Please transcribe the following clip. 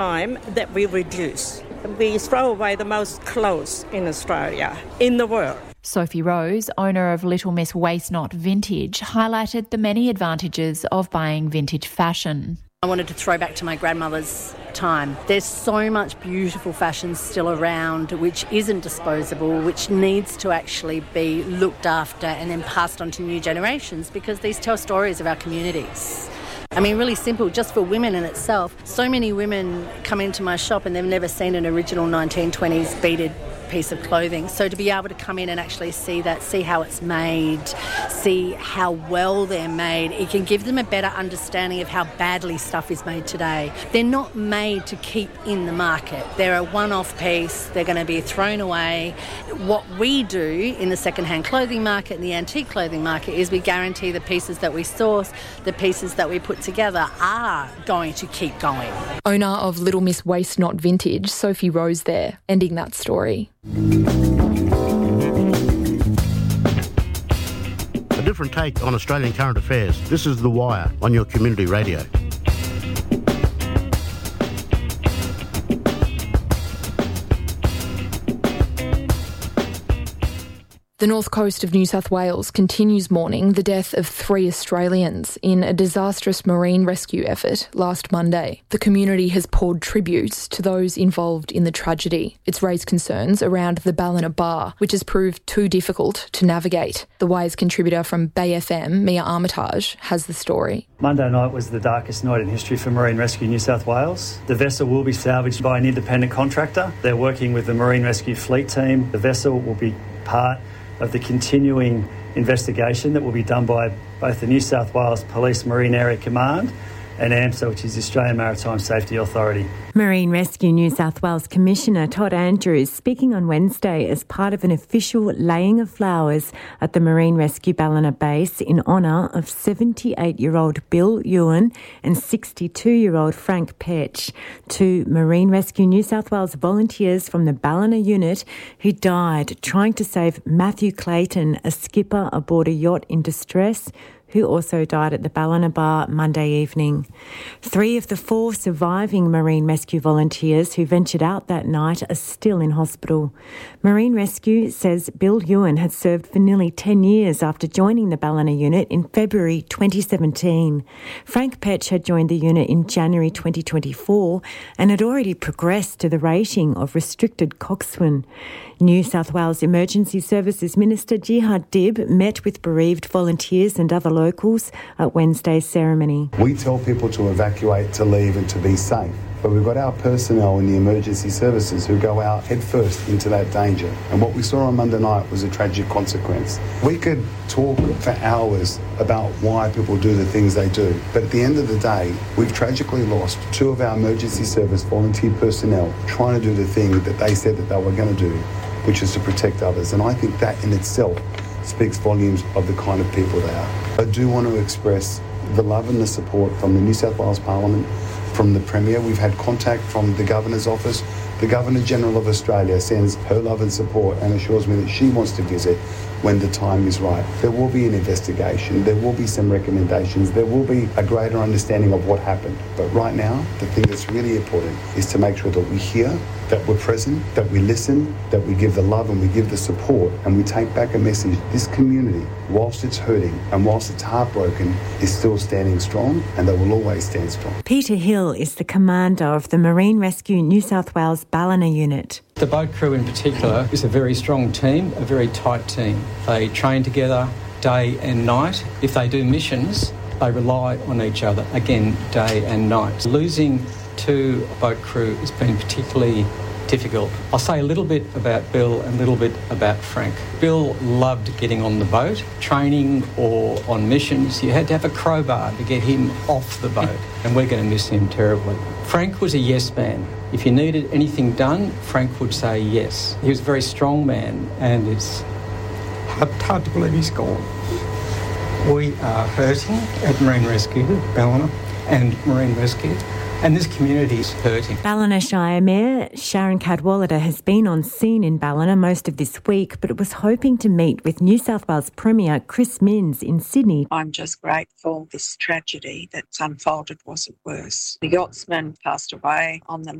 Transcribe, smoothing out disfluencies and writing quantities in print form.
Time that we reduce. We throw away the most clothes in Australia, in the world. Sophie Rose, owner of Little Miss Waste Not Vintage, highlighted the many advantages of buying vintage fashion. I wanted to throw back to my grandmother's time. There's so much beautiful fashion still around which isn't disposable, which needs to actually be looked after and then passed on to new generations, because these tell stories of our communities. I mean, really simple, just for women in itself. So many women come into my shop and they've never seen an original 1920s beaded piece of clothing. So to be able to come in and actually see that, see how it's made, see how well they're made, it can give them a better understanding of how badly stuff is made today. They're not made to keep in the market. They're a one-off piece. They're going to be thrown away. What we do in the second-hand clothing market and the antique clothing market is we guarantee the pieces that we source, the pieces that we put together are going to keep going. Owner of Little Miss Waste Not Vintage, Sophie Rose there, ending that story. A different take on Australian current affairs. This is The Wire on your community radio. The north coast of New South Wales continues mourning the death of 3 Australians in a disastrous marine rescue effort last Monday. The community has poured tributes to those involved in the tragedy. It's raised concerns around the Ballina Bar, which has proved too difficult to navigate. The Wire's contributor from Bay FM, Mia Armitage, has the story. Monday night was the darkest night in history for Marine Rescue New South Wales. The vessel will be salvaged by an independent contractor. They're working with the Marine Rescue Fleet team. The vessel will be part of the continuing investigation that will be done by both the New South Wales Police Marine Area Command and AMSA, which is the Australian Maritime Safety Authority. Marine Rescue New South Wales Commissioner Todd Andrews speaking on Wednesday as part of an official laying of flowers at the Marine Rescue Ballina Base in honour of 78-year-old Bill Ewan and 62-year-old Frank Petch, 2 Marine Rescue New South Wales volunteers from the Ballina unit who died trying to save Matthew Clayton, a skipper aboard a yacht in distress, who also died at the Ballina Bar Monday evening. 3 of the 4 surviving Marine Rescue volunteers who ventured out that night are still in hospital. Marine Rescue says Bill Ewan had served for nearly 10 years after joining the Ballina unit in February 2017. Frank Petch had joined the unit in January 2024 and had already progressed to the rating of restricted coxswain. New South Wales Emergency Services Minister Jihad Dib met with bereaved volunteers and other locals at Wednesday's ceremony. We tell people to evacuate, to leave and to be safe. But we've got our personnel in the emergency services who go out headfirst into that danger. And what we saw on Monday night was a tragic consequence. We could talk for hours about why people do the things they do. But at the end of the day, we've tragically lost 2 of our emergency service volunteer personnel trying to do the thing that they said that they were going to do, which is to protect others. And I think that in itself speaks volumes of the kind of people they are. I do want to express the love and the support from the New South Wales Parliament, from the Premier. We've had contact from the Governor's office. The Governor-General of Australia sends her love and support and assures me that she wants to visit when the time is right. There will be an investigation. There will be some recommendations. There will be a greater understanding of what happened. But right now, the thing that's really important is to make sure that we hear, that we're present, that we listen, that we give the love and we give the support, and we take back a message. This community, whilst it's hurting and whilst it's heartbroken, is still standing strong, and they will always stand strong. Peter Hill is the commander of the Marine Rescue New South Wales Ballina unit. The boat crew in particular is a very strong team, a very tight team. They train together day and night. If they do missions, they rely on each other, again, day and night. Losing 2 boat crew has been particularly difficult. I'll say a little bit about Bill and a little bit about Frank. Bill loved getting on the boat. Training or on missions, you had to have a crowbar to get him off the boat, and we're going to miss him terribly. Frank was a yes man. If you needed anything done, Frank would say yes. He was a very strong man, and it's hard to believe he's gone. We are hurting at Marine Rescue, Ballina and Marine Rescue. and this community is hurting. Ballina Shire Mayor Sharon Cadwallader has been on scene in Ballina most of this week, but was hoping to meet with New South Wales Premier Chris Minns in Sydney. I'm just grateful this tragedy that's unfolded wasn't worse. The yachtsman passed away on the